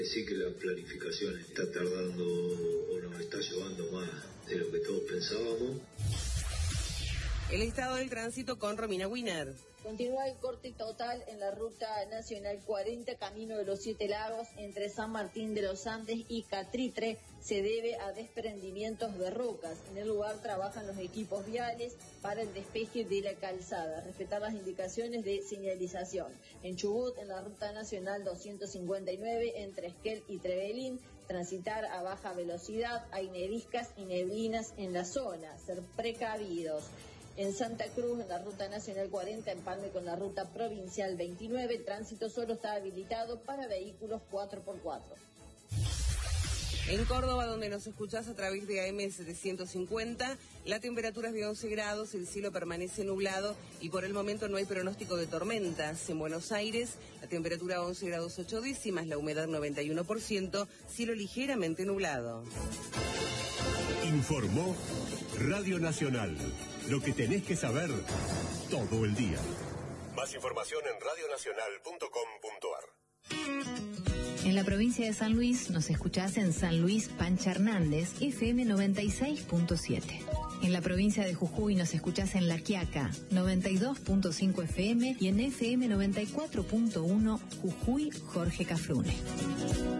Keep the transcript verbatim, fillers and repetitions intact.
Sí que la planificación está tardando o nos está llevando más de lo que todos pensábamos. El estado del tránsito con Romina Wiener. Continúa el corte total en la ruta nacional cuarenta, camino de los Siete Lagos, entre San Martín de los Andes y Catritre. Se debe a desprendimientos de rocas. En el lugar trabajan los equipos viales para el despeje de la calzada, respetar las indicaciones de señalización. En Chubut, en la ruta nacional doscientos cincuenta y nueve, entre Esquel y Trevelín, transitar a baja velocidad. Hay neviscas y neblinas en la zona, ser precavidos. En Santa Cruz, en la ruta nacional cuarenta, empalme con la ruta provincial veintinueve, el tránsito solo está habilitado para vehículos cuatro por cuatro. En Córdoba, donde nos escuchás a través de A M setecientos cincuenta, la temperatura es de once grados, el cielo permanece nublado y por el momento no hay pronóstico de tormentas. En Buenos Aires, la temperatura once grados ocho décimas, la humedad noventa y uno por ciento, cielo ligeramente nublado. Informó Radio Nacional. Lo que tenés que saber todo el día. Más información en radio nacional punto com punto a r. En la provincia de San Luis nos escuchás en San Luis Pancha Hernández, F M noventa y seis punto siete. En la provincia de Jujuy nos escuchás en La Quiaca, noventa y dos punto cinco F M y en F M noventa y cuatro punto uno Jujuy Jorge Cafrune.